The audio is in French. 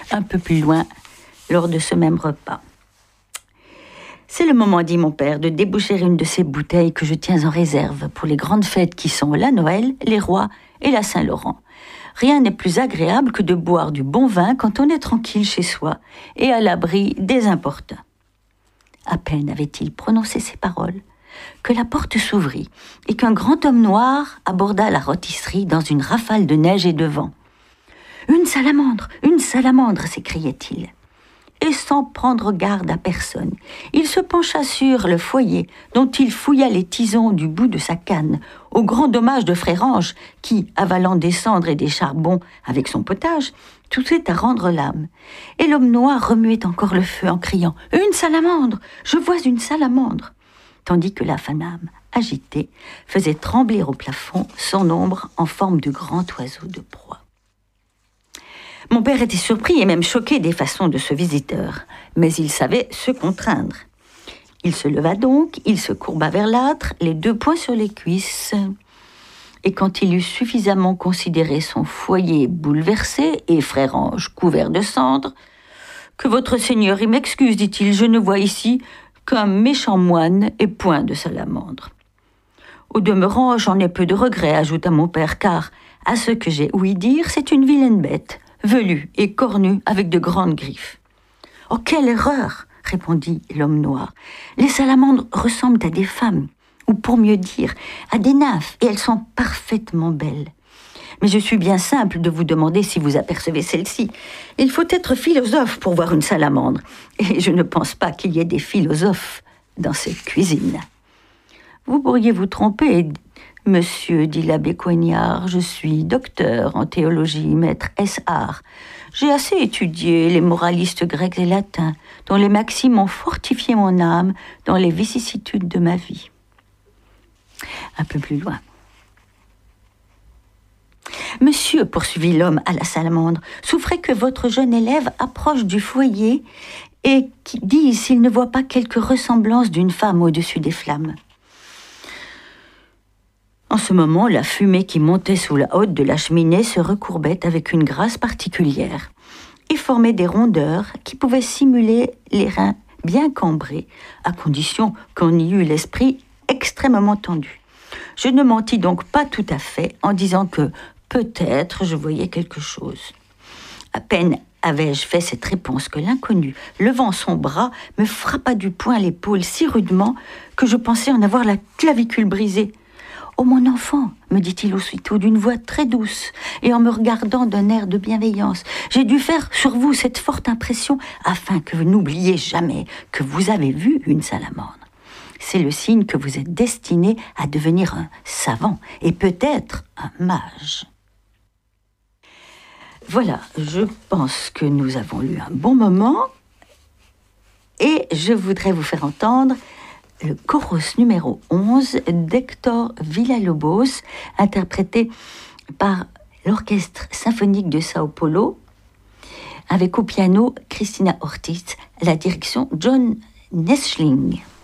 un peu plus loin lors de ce même repas. C'est le moment, dit mon père, de déboucher une de ces bouteilles que je tiens en réserve pour les grandes fêtes qui sont la Noël, les Rois et la Saint-Laurent. Rien n'est plus agréable que de boire du bon vin quand on est tranquille chez soi et à l'abri des importuns. À peine avait-il prononcé ces paroles que la porte s'ouvrit et qu'un grand homme noir aborda la rôtisserie dans une rafale de neige et de vent. « Une salamandre !» s'écriait-il. Et sans prendre garde à personne, il se pencha sur le foyer dont il fouilla les tisons du bout de sa canne, au grand dommage de Frérange qui, avalant des cendres et des charbons avec son potage, toussait à rendre l'âme. Et l'homme noir remuait encore le feu en criant « Une salamandre ! Je vois une salamandre !» tandis que la flamme, agitée, faisait trembler au plafond son ombre en forme de grand oiseau de proie. Mon père était surpris et même choqué des façons de ce visiteur, mais il savait se contraindre. Il se leva donc, il se courba vers l'âtre, les 2 poings sur les cuisses. Et quand il eut suffisamment considéré son foyer bouleversé et Frérange couvert de cendres, « Que votre Seigneur y m'excuse, dit-il, je ne vois ici qu'un méchant moine et point de salamandre. » Au demeurant, j'en ai peu de regret, ajouta mon père, car, à ce que j'ai ouï dire, c'est une vilaine bête, velue et cornue avec de grandes griffes. « Oh, quelle erreur !» répondit l'homme noir. « Les salamandres ressemblent à des femmes, ou pour mieux dire, à des nymphes, et elles sont parfaitement belles. Mais je suis bien simple de vous demander si vous apercevez celle-ci. Il faut être philosophe pour voir une salamandre, et je ne pense pas qu'il y ait des philosophes dans cette cuisine. »« Vous pourriez vous tromper, monsieur, dit l'abbé Coignard. Je suis docteur en théologie, maître S.A. J'ai assez étudié les moralistes grecs et latins, dont les maximes ont fortifié mon âme dans les vicissitudes de ma vie. » Un peu plus loin. « Monsieur, poursuivit l'homme à la salamandre, souffrez que votre jeune élève approche du foyer et qui dise s'il ne voit pas quelque ressemblance d'une femme au-dessus des flammes. » En ce moment, la fumée qui montait sous la hotte de la cheminée se recourbait avec une grâce particulière et formait des rondeurs qui pouvaient simuler les reins bien cambrés, à condition qu'on y eût l'esprit extrêmement tendu. Je ne mentis donc pas tout à fait en disant que peut-être je voyais quelque chose. À peine avais-je fait cette réponse que l'inconnu, levant son bras, me frappa du poing l'épaule si rudement que je pensais en avoir la clavicule brisée. « Oh, mon enfant !» me dit-il aussitôt d'une voix très douce et en me regardant d'un air de bienveillance. « J'ai dû faire sur vous cette forte impression afin que vous n'oubliez jamais que vous avez vu une salamandre. C'est le signe que vous êtes destiné à devenir un savant et peut-être un mage. » Voilà, je pense que nous avons eu un bon moment et je voudrais vous faire entendre le choros numéro 11 d'Hector Villa-Lobos, interprété par l'Orchestre symphonique de Sao Paulo, avec au piano Cristina Ortiz, à la direction John Neschling.